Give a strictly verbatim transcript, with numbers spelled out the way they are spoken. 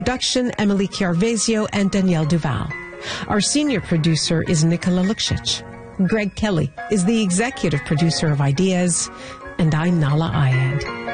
Production, Emily Chiarvesio and Danielle Duval. Our senior producer is Nicola Lukšić. Greg Kelly is the executive producer of Ideas, and I'm Nahlah Ayed.